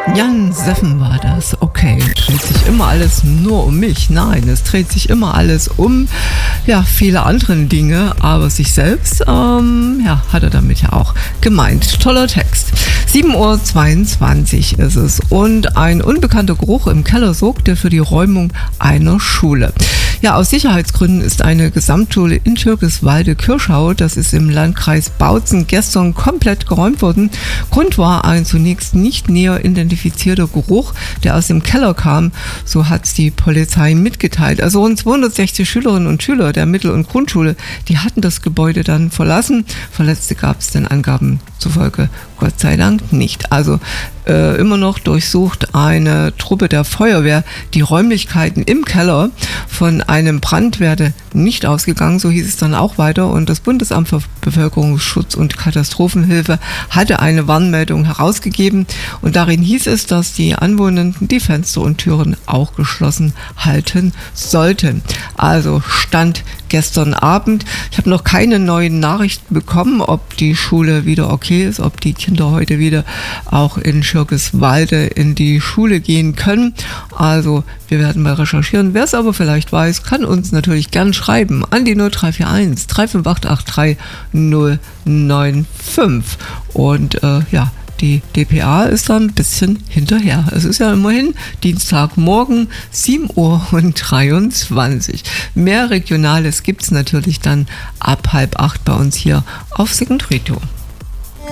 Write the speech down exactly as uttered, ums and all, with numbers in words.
Jan Seffen war das. Okay, dreht sich immer alles nur um mich? Nein, es dreht sich immer alles um ja, viele andere Dinge, aber sich selbst ähm, ja, hat er damit ja auch gemeint. Toller Text. sieben Uhr zweiundzwanzig ist es und ein unbekannter Geruch im Keller sorgte für die Räumung einer Schule. Ja, aus Sicherheitsgründen ist eine Gesamtschule in Türkiswalde-Kirschau, das ist im Landkreis Bautzen, gestern komplett geräumt worden. Grund war ein zunächst nicht näher identifizierter Geruch, der aus dem Keller kam, so hat es die Polizei mitgeteilt. Also rund zweihundertsechzig Schülerinnen und Schüler der Mittel- und Grundschule, die hatten das Gebäude dann verlassen. Verletzte gab es den Angaben zufolge Gott sei Dank nicht. Also äh, immer noch durchsucht eine Truppe der Feuerwehr die Räumlichkeiten im Keller. Von einem Brand werde nicht ausgegangen, so hieß es dann auch weiter. Und das Bundesamt für Bevölkerungsschutz und Katastrophenhilfe hatte eine Warnmeldung herausgegeben. Und darin hieß es, dass die Anwohnenden die Fenster und Türen auch geschlossen halten sollten. Also Stand gestern Abend. Ich habe noch keine neuen Nachrichten bekommen, ob die Schule wieder okay ist, ob die Kinder heute wieder auch in Türkiswalde in die Schule gehen können. Also wir werden mal recherchieren. Wer es aber vielleicht weiß, kann uns natürlich gern schreiben an die null drei vier eins drei fünf acht acht drei null neun fünf. Und äh, ja, die D P A ist da ein bisschen hinterher. Es ist ja immerhin Dienstagmorgen, sieben Uhr dreiundzwanzig. Mehr Regionales gibt es natürlich dann ab halb acht bei uns hier auf Second Radio.